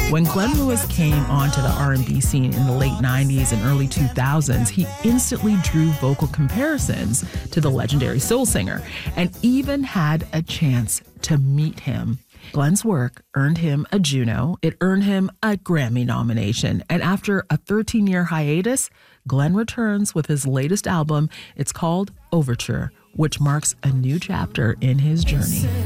When Glenn Lewis came onto the R&B scene in the late 90s and early 2000s, he instantly drew vocal comparisons to the legendary soul singer and even had a chance to meet him. Glenn's work earned him a Juno. It earned him a Grammy nomination. And after a 13-year hiatus, Glenn returns with his latest album. It's called Overture, which marks a new chapter in his journey.